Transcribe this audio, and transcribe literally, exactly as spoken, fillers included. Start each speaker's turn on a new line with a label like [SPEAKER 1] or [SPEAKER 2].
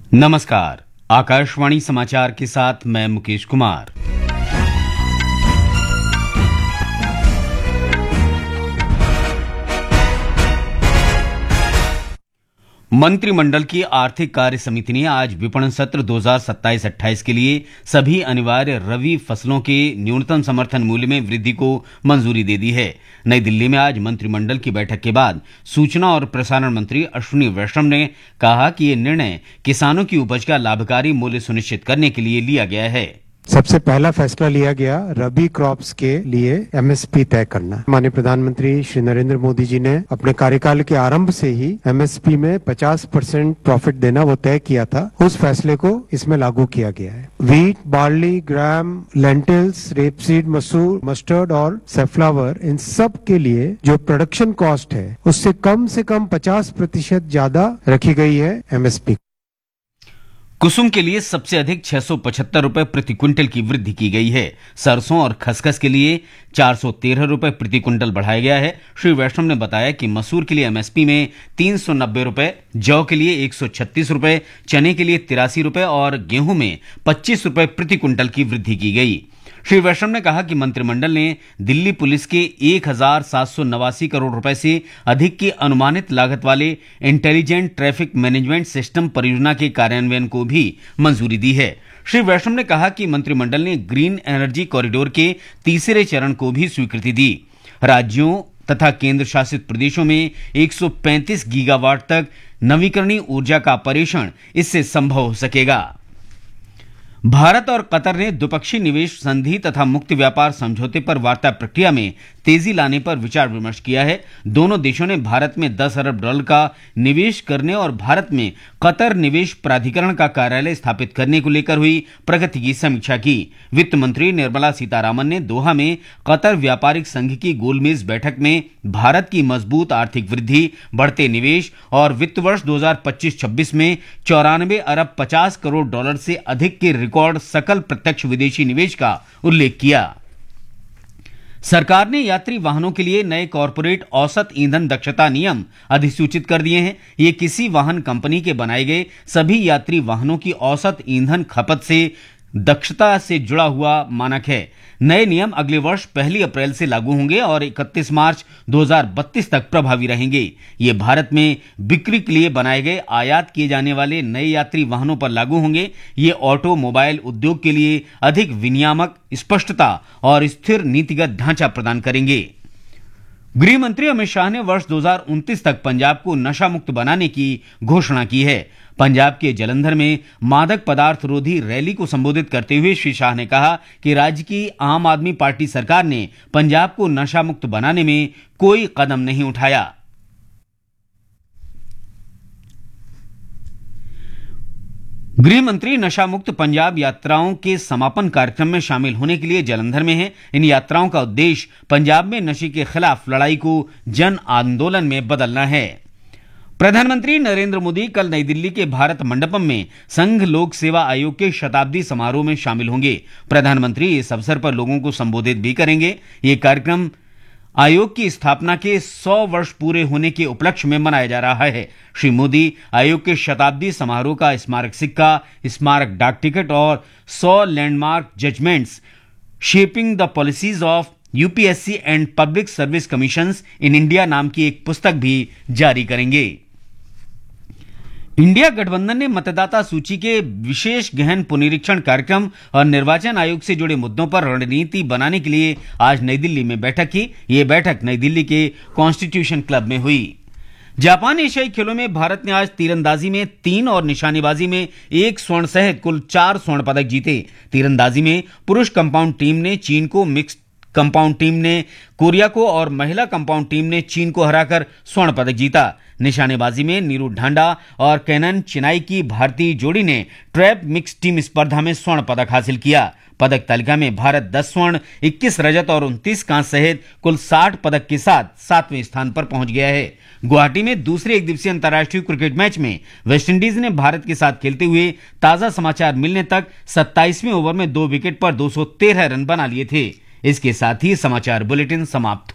[SPEAKER 1] नमस्कार। आकाशवाणी समाचार के साथ मैं मुकेश कुमार। मंत्रिमंडल की आर्थिक कार्य समिति ने आज विपणन सत्र दो हज़ार सत्ताईस अट्ठाईस के लिए सभी अनिवार्य रबी फसलों के न्यूनतम समर्थन मूल्य में वृद्धि को मंजूरी दे दी है। नई दिल्ली में आज मंत्रिमंडल की बैठक के बाद सूचना और प्रसारण मंत्री अश्विनी वैष्णव ने कहा कि ये निर्णय किसानों की उपज का लाभकारी मूल्य सुनिश्चित करने के लिए लिया गया है।
[SPEAKER 2] सबसे पहला फैसला लिया गया रबी क्रॉप्स के लिए एमएसपी तय करना। माननीय प्रधानमंत्री श्री नरेंद्र मोदी जी ने अपने कार्यकाल के आरंभ से ही एमएसपी में पचास परसेंट प्रॉफिट देना वो तय किया था। उस फैसले को इसमें लागू किया गया है। व्हीट, बार्ली, ग्राम, लेंटिल्स, रेपसीड, मसूर, मस्टर्ड और सेफ्लावर, इन सब के लिए जो प्रोडक्शन कॉस्ट है उससे कम से कम पचास प्रतिशत ज्यादा रखी गई है एमएसपी।
[SPEAKER 1] कुसुम के लिए सबसे अधिक छह सौ पचहत्तर रुपए प्रति क्विंटल की वृद्धि की गई है। सरसों और खसखस के लिए चार सौ तेरह रुपए प्रति क्विंटल बढ़ाया गया है। श्री वैष्णव ने बताया कि मसूर के लिए एमएसपी में तीन सौ नब्बे रुपए, जौ के लिए एक सौ छत्तीस रुपए, चने के लिए तिरासी रुपए और गेहूं में पच्चीस रुपए प्रति क्विंटल की वृद्धि की गई। श्री वैष्णव ने कहा कि मंत्रिमंडल ने दिल्ली पुलिस के एक हजार सात सौ नवासी करोड़ रुपए से अधिक की अनुमानित लागत वाले इंटेलिजेंट ट्रैफिक मैनेजमेंट सिस्टम परियोजना के कार्यान्वयन को भी मंजूरी दी है। श्री वैष्णव ने कहा कि मंत्रिमंडल ने ग्रीन एनर्जी कॉरिडोर के तीसरे चरण को भी स्वीकृति दी। राज्यों तथा केंद्र शासित प्रदेशों में एक सौ पैंतीस गीगावाट तक नवीकरणीय ऊर्जा का परीक्षण इससे संभव हो सकेगा। भारत और कतर ने द्विपक्षीय निवेश संधि तथा मुक्त व्यापार समझौते पर वार्ता प्रक्रिया में तेजी लाने पर विचार विमर्श किया है। दोनों देशों ने भारत में दस अरब डॉलर का निवेश करने और भारत में कतर निवेश प्राधिकरण का कार्यालय स्थापित करने को लेकर हुई प्रगति की समीक्षा की। वित्त मंत्री निर्मला सीतारामन ने दोहा में कतर व्यापारिक संघ की गोलमेज बैठक में भारत की मजबूत आर्थिक वृद्धि, बढ़ते निवेश और वित्त वर्ष दो हज़ार पच्चीस छब्बीस में चौरानवे अरब पचास करोड़ डॉलर से अधिक के रिकॉर्ड सकल प्रत्यक्ष विदेशी निवेश का उल्लेख किया। सरकार ने यात्री वाहनों के लिए नए कॉर्पोरेट औसत ईंधन दक्षता नियम अधिसूचित कर दिए हैं। ये किसी वाहन कंपनी के बनाए गए सभी यात्री वाहनों की औसत ईंधन खपत से दक्षता से जुड़ा हुआ मानक है। नए नियम अगले वर्ष पहली अप्रैल से लागू होंगे और इकतीस मार्च दो हज़ार बत्तीस तक प्रभावी रहेंगे। ये भारत में बिक्री के लिए बनाए गए आयात किए जाने वाले नए यात्री वाहनों पर लागू होंगे। ये ऑटोमोबाइल उद्योग के लिए अधिक विनियामक, स्पष्टता और स्थिर नीतिगत ढांचा प्रदान करेंगे। गृह मंत्री अमित शाह ने वर्ष दो हज़ार उनतीस तक पंजाब को नशा मुक्त बनाने की घोषणा की है। पंजाब के जलंधर में मादक पदार्थ रोधी रैली को संबोधित करते हुए श्री शाह ने कहा कि राज्य की आम आदमी पार्टी सरकार ने पंजाब को नशा मुक्त बनाने में कोई कदम नहीं उठाया। गृह मंत्री नशा मुक्त पंजाब यात्राओं के समापन कार्यक्रम में शामिल होने के लिए जलंधर में हैं। इन यात्राओं का उद्देश्य पंजाब में नशे के खिलाफ लड़ाई को जन आंदोलन में बदलना है। प्रधानमंत्री नरेंद्र मोदी कल नई दिल्ली के भारत मंडपम में संघ लोक सेवा आयोग के शताब्दी समारोह में शामिल होंगे। प्रधानमंत्री इस अवसर पर लोगों को संबोधित भी करेंगे। ये कार्यक्रम आयोग की स्थापना के सौ वर्ष पूरे होने के उपलक्ष्य में मनाया जा रहा है। श्री मोदी आयोग के शताब्दी समारोह का स्मारक सिक्का, स्मारक डाक टिकट और सौ landmark judgments shaping the policies of UPSC and public service commissions in India नाम की एक पुस्तक भी जारी करेंगे। इंडिया गठबंधन ने मतदाता सूची के विशेष गहन पुनरीक्षण कार्यक्रम और निर्वाचन आयोग से जुड़े मुद्दों पर रणनीति बनाने के लिए आज नई दिल्ली में बैठक की। यह बैठक नई दिल्ली के कॉन्स्टिट्यूशन क्लब में हुई। जापान एशियाई खेलों में भारत ने आज तीरंदाजी में तीन और निशानेबाजी में एक स्वर्ण सहित कुल चार स्वर्ण पदक जीते। तीरंदाजी में पुरुष कंपाउंड टीम ने चीन को, मिक्स्ड कंपाउंड टीम ने कोरिया को और महिला कंपाउंड टीम ने चीन को हराकर स्वर्ण पदक जीता। निशानेबाजी में नीरू ढांडा और कैनन चिनाई की भारतीय जोड़ी ने ट्रैप मिक्स टीम स्पर्धा में स्वर्ण पदक हासिल किया। पदक तालिका में भारत दस स्वर्ण, इक्कीस रजत और उनतीस कांस्य सहित कुल साठ पदक के साथ सातवें स्थान पर पहुंच गया है। गुवाहाटी में दूसरे एक दिवसीय अंतर्राष्ट्रीय क्रिकेट मैच में वेस्टइंडीज ने भारत के साथ खेलते हुए ताजा समाचार मिलने तक सत्ताईसवें ओवर में दो विकेट पर दो सौ तेरह रन बना लिए थे। इसके साथ ही समाचार बुलेटिन समाप्त।